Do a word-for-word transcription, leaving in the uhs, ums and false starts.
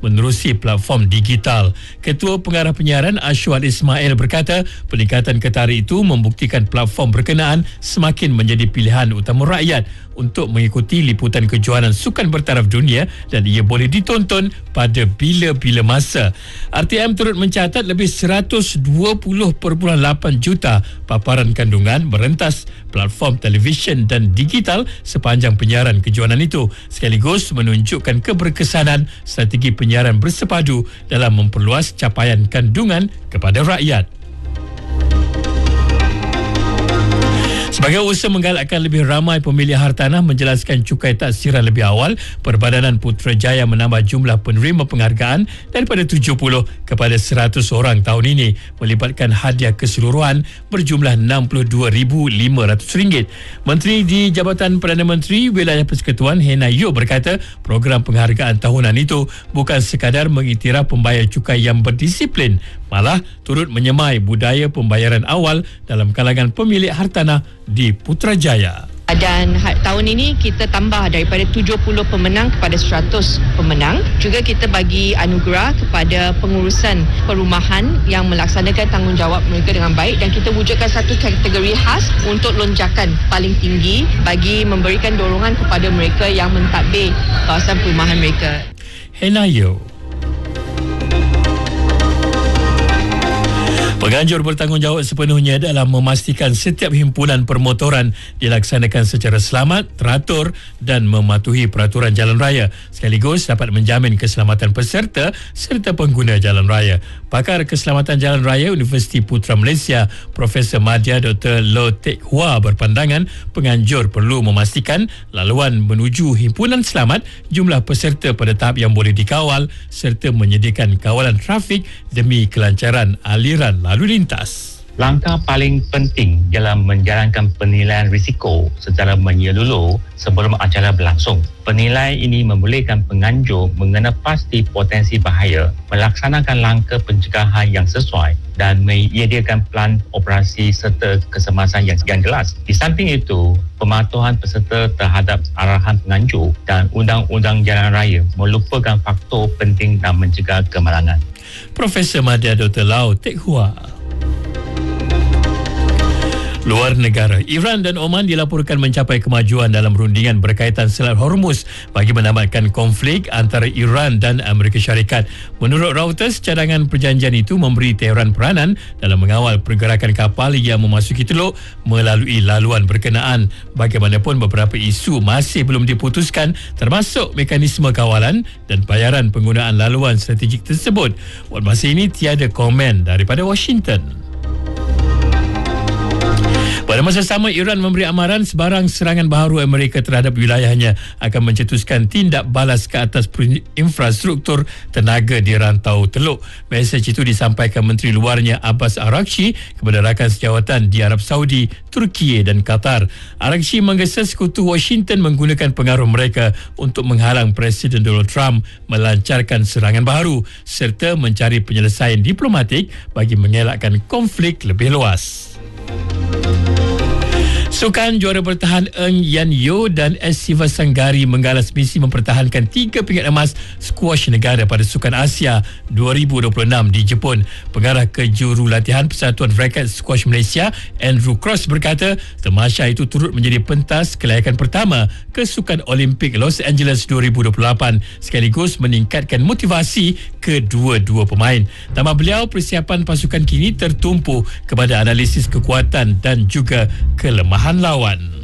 menerusi platform digital. Ketua Pengarah Penyiaran Ashwal Ismail berkata peningkatan ketarikh itu membuktikan platform berkenaan semakin menjadi pilihan utama rakyat untuk mengikuti liputan kejohanan sukan bertaraf dunia dan ia boleh ditonton pada bila-bila masa. R T M turut mencatat lebih seratus dua puluh perpuluhan lapan juta paparan kandungan merentas platform televisyen dan digital sepanjang penyiaran kejohanan itu, sekaligus menunjukkan keberkesanan strategi penyiaran bersepadu dalam memperluas capaian kandungan kepada rakyat. Sebagai usaha menggalakkan lebih ramai pemilih hartanah menjelaskan cukai taksiran lebih awal, Perbadanan Putrajaya menambah jumlah penerima penghargaan daripada tujuh puluh kepada seratus orang tahun ini, melibatkan hadiah keseluruhan berjumlah enam puluh dua ribu lima ratus ringgit. Menteri di Jabatan Perdana Menteri Wilayah Persekutuan Hena Yeoh berkata program penghargaan tahunan itu bukan sekadar mengiktiraf pembayar cukai yang berdisiplin, malah turut menyemai budaya pembayaran awal dalam kalangan pemilik hartanah di Putrajaya. Dan tahun ini kita tambah daripada tujuh puluh pemenang kepada seratus pemenang. Juga kita bagi anugerah kepada pengurusan perumahan yang melaksanakan tanggungjawab mereka dengan baik, dan kita wujudkan satu kategori khas untuk lonjakan paling tinggi bagi memberikan dorongan kepada mereka yang mentadbir kawasan perumahan mereka. Hena Yeoh. Penganjur bertanggungjawab sepenuhnya dalam memastikan setiap himpunan permotoran dilaksanakan secara selamat, teratur dan mematuhi peraturan jalan raya, sekaligus dapat menjamin keselamatan peserta serta pengguna jalan raya. Pakar Keselamatan Jalan Raya Universiti Putra Malaysia, Profesor Madya Doktor Loh Teck Hua berpandangan penganjur perlu memastikan laluan menuju himpunan selamat, jumlah peserta pada tahap yang boleh dikawal serta menyediakan kawalan trafik demi kelancaran aliran lalu lintas. Langkah paling penting dalam menjalankan penilaian risiko secara menyeluruh sebelum acara berlangsung. Penilai ini membolehkan penganjur mengenal pasti potensi bahaya, melaksanakan langkah pencegahan yang sesuai dan menyediakan plan operasi serta kesemasan yang, yang jelas. Di samping itu, pematuhan peserta terhadap arahan penganjur dan undang-undang jalan raya melupakan faktor penting dalam mencegah kemalangan. Profesor Madya Doktor Loh Teck Hua. Luar negara, Iran dan Oman dilaporkan mencapai kemajuan dalam rundingan berkaitan Selat Hormuz bagi menamatkan konflik antara Iran dan Amerika Syarikat. Menurut Reuters, cadangan perjanjian itu memberi Tehran peranan dalam mengawal pergerakan kapal yang memasuki teluk melalui laluan berkenaan. Bagaimanapun, beberapa isu masih belum diputuskan, termasuk mekanisme kawalan dan bayaran penggunaan laluan strategik tersebut. Buat masa ini, tiada komen daripada Washington. Pada masa sama, Iran memberi amaran sebarang serangan baharu Amerika terhadap wilayahnya akan mencetuskan tindak balas ke atas infrastruktur tenaga di rantau teluk. Mesej itu disampaikan Menteri Luarnya Abbas Araghchi kepada rakan sejawatan di Arab Saudi, Turki dan Qatar. Araghchi menggesa sekutu Washington menggunakan pengaruh mereka untuk menghalang Presiden Donald Trump melancarkan serangan baharu serta mencari penyelesaian diplomatik bagi mengelakkan konflik lebih luas. Sukan juara bertahan Eng Yan Yo dan S. Sivasanggari menggalas misi mempertahankan tiga pingat emas skuash negara pada Sukan Asia dua ribu dua puluh enam di Jepun. Pengarah Kejurulatihan Persatuan Raket Squash Malaysia, Andrew Cross berkata, tamasya itu turut menjadi pentas kelayakan pertama ke Sukan Olimpik Los Angeles dua ribu dua puluh lapan, sekaligus meningkatkan motivasi kedua-dua pemain. Tambah beliau, persiapan pasukan kini tertumpu kepada analisis kekuatan dan juga kelemahan lawan.